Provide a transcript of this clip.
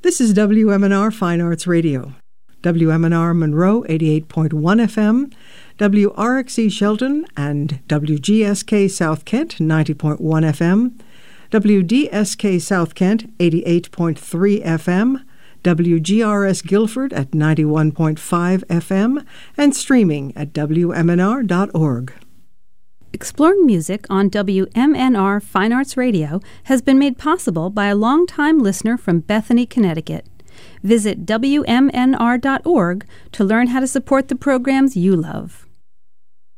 This is WMNR Fine Arts Radio. WMNR Monroe 88.1 FM, WRXE Shelton and WGSK South Kent 90.1 FM, WDSK South Kent 88.3 FM, WGRS Guilford at 91.5 FM, and streaming at WMNR.org. Exploring music on WMNR Fine Arts Radio has been made possible by a longtime listener from Bethany, Connecticut. Visit WMNR.org to learn how to support the programs you love.